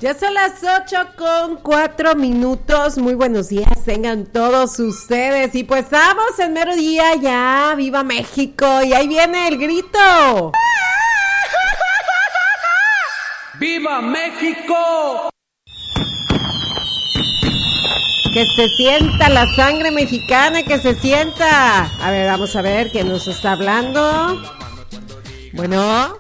Ya son las 8:04. Muy buenos días tengan todos ustedes. Y pues estamos en mero día ya. ¡Viva México! Y ahí viene el grito. ¡Viva México! Que se sienta la sangre mexicana, que se sienta. A ver, vamos a ver quién nos está hablando. Bueno.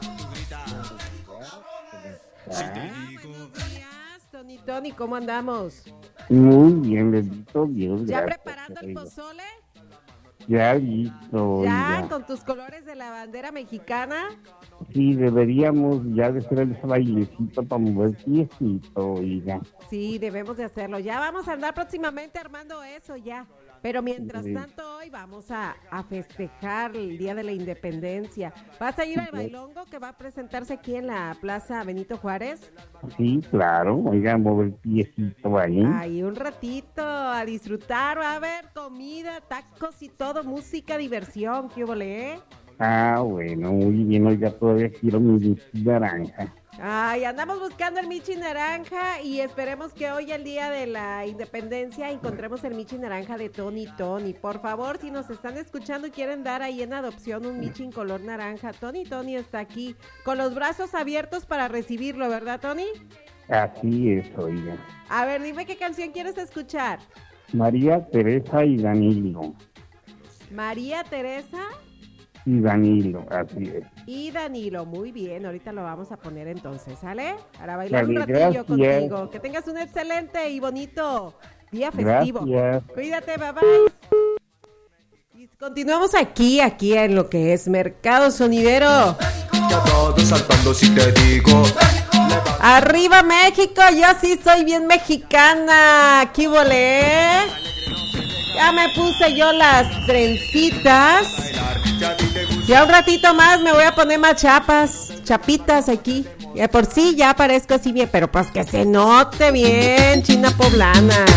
Tony, ¿cómo andamos? Muy bien, bendito Dios. ¿Ya gracias, preparando el pozole? Ya listo. ¿Ya Oiga. con tus colores de la bandera mexicana? Sí, deberíamos ya de hacer ese bailecito para mover piecito, oiga. Sí, debemos de hacerlo. Ya vamos a andar próximamente armando eso ya. Pero mientras Sí. tanto hoy vamos a festejar el Día de la Independencia. ¿Vas a ir al Sí. bailongo que va a presentarse aquí en la Plaza Benito Juárez? Sí, claro, oiga, mover piecito ahí. Ahí un ratito a disfrutar, va a haber comida, tacos y todo, música, diversión, ¿qué hubo, le? Ah, bueno, muy bien, oiga, todavía quiero mi naranja. Ay, andamos buscando el Michi Naranja y esperemos que hoy, el día de la Independencia, encontremos el Michi Naranja de Tony. Por favor, si nos están escuchando y quieren dar ahí en adopción un Michi en color naranja, Tony está aquí con los brazos abiertos para recibirlo, ¿verdad, Tony? Así es, oiga. A ver, dime qué canción quieres escuchar. María Teresa y Danilo. María Teresa Y Danilo, así es. y Danilo, muy bien, ahorita lo vamos a poner entonces, ¿sale? Para bailar un Vale, ratillo gracias. contigo. Que tengas un excelente y bonito día festivo. Gracias. Cuídate, bye bye. Y continuamos aquí en lo que es Mercado Sonidero. Ya todos saltando si te digo. ¡Arriba México! Yo sí soy bien mexicana. ¿Qué volé? Ya me puse yo las trencitas. Ya un ratito más me voy a poner más chapitas aquí. Ya por sí ya parezco así bien, pero pues que se note bien, china poblana.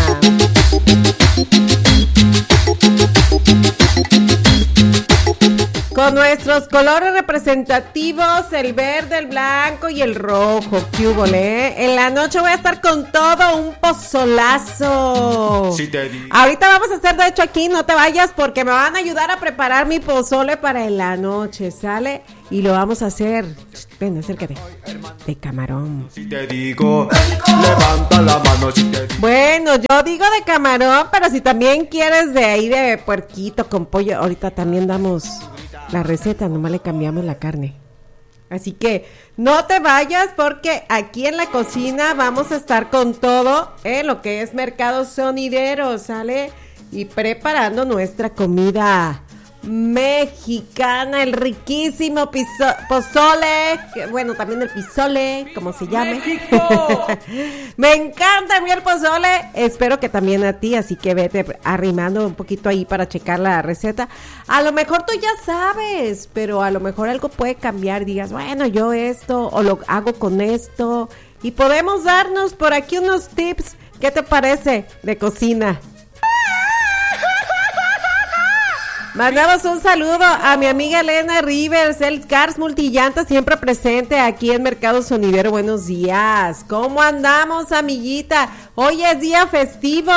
Con nuestros colores representativos, el verde, el blanco y el rojo. ¿Qué hubo, le? En la noche voy a estar con todo un pozolazo. Si te digo. Ahorita vamos a hacer, de hecho, aquí, no te vayas, porque me van a ayudar a preparar mi pozole para en la noche, ¿sale? Y lo vamos a hacer, ven, acércate, de camarón. Si te digo, levanta la mano si te digo. Bueno, yo digo de camarón, pero si también quieres de ahí de puerquito con pollo, ahorita también damos la receta, nomás le cambiamos la carne. Así que no te vayas, porque aquí en la cocina vamos a estar con todo en lo que es Mercado Sonidero, ¿sale? Y preparando nuestra comida mexicana, el riquísimo pozole, que, bueno, también el pisole, como se llame. ¡México! Me encanta a mí el pozole, espero que también a ti, así que vete arrimando un poquito ahí para checar la receta. A lo mejor tú ya sabes, pero a lo mejor algo puede cambiar, digas, bueno, yo esto, o lo hago con esto, y podemos darnos por aquí unos tips. ¿Qué te parece de cocina? Mandamos un saludo a mi amiga Elena Rivers, el Cars Multillanta, siempre presente aquí en Mercado Sonidero. Buenos días. ¿Cómo andamos, amiguita? Hoy es día festivo.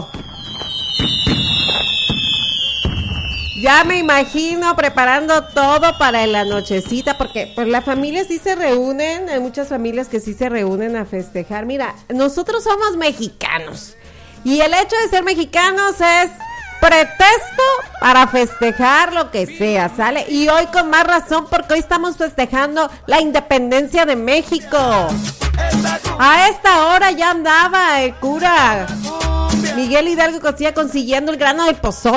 Ya me imagino preparando todo para la nochecita, porque pues la familia sí se reúnen, hay muchas familias que sí se reúnen a festejar. Mira, nosotros somos mexicanos y el hecho de ser mexicanos es pretexto para festejar lo que sea, ¿sale? Y hoy con más razón, porque hoy estamos festejando la independencia de México. A esta hora ya andaba el cura Miguel Hidalgo Costilla consiguiendo el grano del pozole.